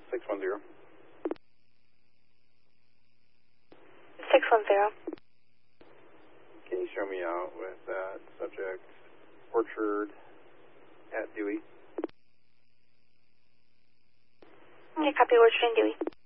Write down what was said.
610. 610. Can you show me out with that subject, Orchard at Dewey? Yeah, copy, Orchard and Dewey.